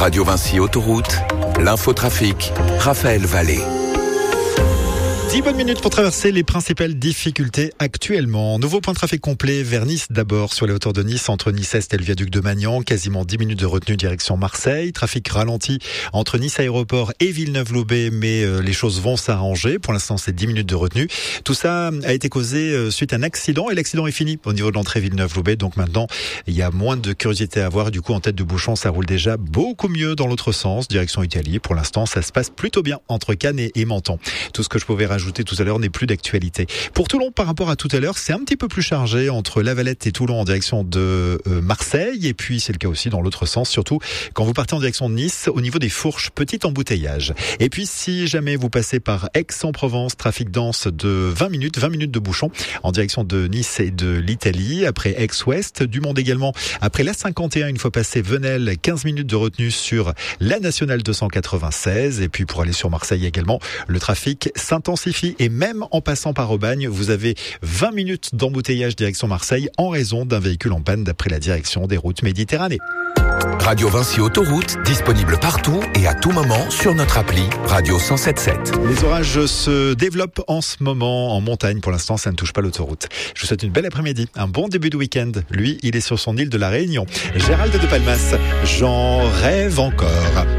Radio Vinci Autoroute, l'infotrafic, Raphaël Vallée. 10 bonnes minutes pour traverser les principales difficultés actuellement. Nouveau point de trafic complet vers Nice d'abord, sur les hauteurs de Nice, entre Nice-Est et le viaduc de Magnan. Quasiment 10 minutes de retenue direction Marseille. Trafic ralenti entre Nice Aéroport et Villeneuve-Loubet, mais les choses vont s'arranger. Pour l'instant, c'est 10 minutes de retenue. Tout ça a été causé suite à un accident, et l'accident est fini au niveau de l'entrée Villeneuve-Loubet. Donc maintenant, il y a moins de curiosité à avoir. Du coup, en tête de bouchon, ça roule déjà beaucoup mieux dans l'autre sens, direction Italie. Pour l'instant, ça se passe plutôt bien entre Cannes et Menton. Tout ce que je pouvais rajouter tout à l'heure n'est plus d'actualité. Pour Toulon, par rapport à tout à l'heure, c'est un petit peu plus chargé entre La Valette et Toulon en direction de Marseille, et puis c'est le cas aussi dans l'autre sens, surtout quand vous partez en direction de Nice, au niveau des Fourches, petit embouteillage. Et puis si jamais vous passez par Aix-en-Provence, trafic dense de 20 minutes de bouchon en direction de Nice et de l'Italie, après Aix-Ouest, du monde également, après la 51, une fois passé Venelle, 15 minutes de retenue sur la nationale 296, et puis pour aller sur Marseille également, le trafic s'intensifie. Et même en passant par Aubagne, vous avez 20 minutes d'embouteillage direction Marseille en raison d'un véhicule en panne d'après la direction des routes Méditerranée. Radio Vinci Autoroute, disponible partout et à tout moment sur notre appli Radio 107.7. Les orages se développent en ce moment en montagne. Pour l'instant, ça ne touche pas l'autoroute. Je vous souhaite une belle après-midi, un bon début de week-end. Lui, il est sur son île de la Réunion. Gérald de Palmas, j'en rêve encore.